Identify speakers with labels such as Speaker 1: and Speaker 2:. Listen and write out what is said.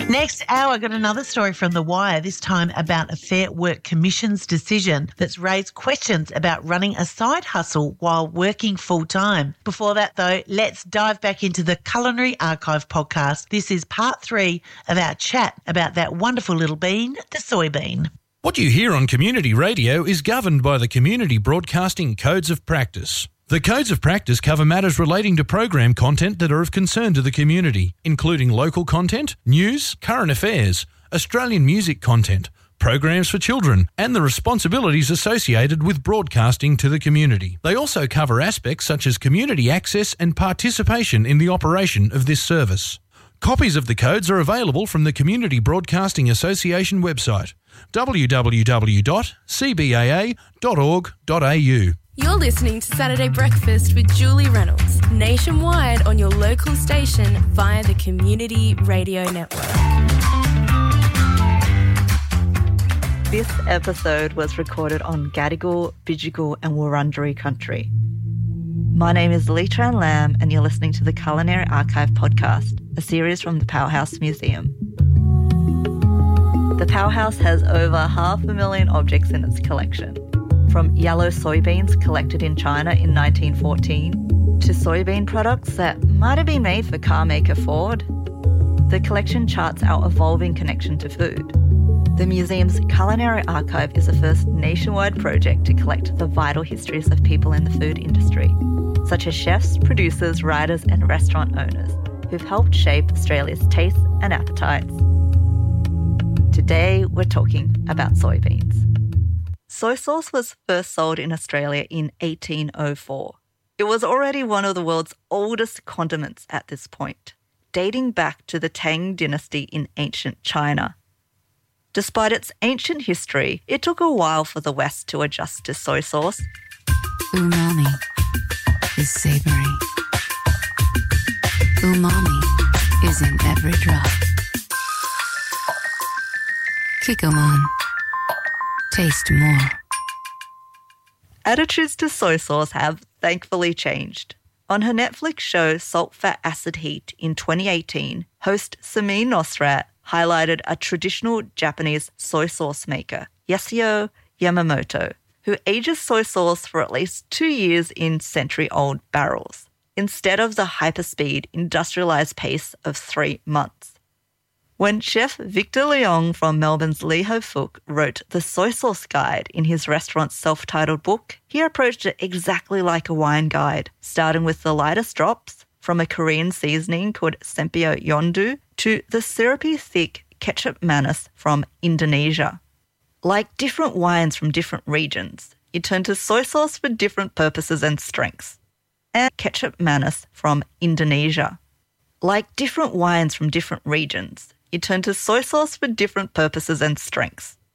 Speaker 1: Next hour, I got another story from The Wire, this time about a Fair Work Commission's decision that's raised questions about running a side hustle while working full-time. Before that, though, let's dive back into the Culinary Archive podcast. This is part 3 of our chat about that wonderful little bean, the soybean.
Speaker 2: What you hear on community radio is governed by the Community Broadcasting Codes of Practice. The Codes of Practice cover matters relating to program content that are of concern to the community, including local content, news, current affairs, Australian music content, programs for children, and the responsibilities associated with broadcasting to the community. They also cover aspects such as community access and participation in the operation of this service. Copies of the codes are available from the Community Broadcasting Association website, www.cbaa.org.au.
Speaker 3: You're listening to Saturday Breakfast with Julie Reynolds, nationwide on your local station via the Community Radio Network.
Speaker 4: This episode was recorded on Gadigal, Bidjigal and Wurundjeri country. My name is Leitran Lamb and you're listening to the Culinary Archive podcast, a series from the Powerhouse Museum. The Powerhouse has over 500,000 objects in its collection. From yellow soybeans collected in China in 1914 to soybean products that might have been made for car maker Ford, the collection charts our evolving connection to food. The museum's Culinary Archive is the first nationwide project to collect the vital histories of people in the food industry, such as chefs, producers, writers and restaurant owners who've helped shape Australia's tastes and appetites. Today, we're talking about soybeans. Soy sauce was first sold in Australia in 1804. It was already one of the world's oldest condiments at this point, dating back to the Tang dynasty in ancient China. Despite its ancient history, it took a while for the West to adjust to soy sauce.
Speaker 5: Umami is savory. Umami is in every drop. Kikkoman. Taste more.
Speaker 4: Attitudes to soy sauce have thankfully changed. On her Netflix show Salt, Fat, Acid, Heat in 2018, host Samin Nosrat highlighted a traditional Japanese soy sauce maker, Yasuo Yamamoto, who ages soy sauce for at least 2 years in century-old barrels, instead of the hyperspeed industrialized pace of 3 months. When chef Victor Leong from Melbourne's Lee Ho Fook wrote the Soy Sauce Guide in his restaurant's self-titled book, he approached it exactly like a wine guide, starting with the lightest drops, from a Korean seasoning called Sempio Yondu to the syrupy thick ketchup manis from Indonesia. Like different wines from different regions, you turn to soy sauce for different purposes and strengths. And ketchup manis from Indonesia. Like different wines from different regions, you turn to soy sauce for different purposes and strengths.